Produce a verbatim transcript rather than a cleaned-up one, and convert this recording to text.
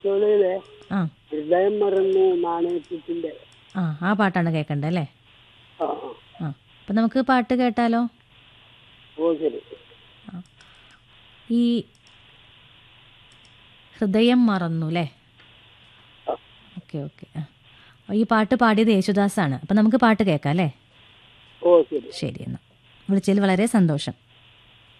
തൊഴിലെ ആ ഹൃദയം മറന്നു നാണയത്തിന്റെ. ആ ആ പാട്ടാണ് കേൾക്കേണ്ടത് അല്ലേ? ആ ആ. ആ അപ്പം നമുക്ക് പാട്ട് കേട്ടാലോ? ഓ ശരി. ഈ ഹൃദയം മറന്നു അല്ലേ? ആ. Okay okay. ആ ഈ പാട്ട് പാടിയത് യേശുദാസാണ്. അപ്പം നമുക്ക് പാട്ട് കേൾക്കാം അല്ലേ? ഓ ശരി. ശരി, എന്നാൽ വിളിച്ചതിൽ വളരെ സന്തോഷം.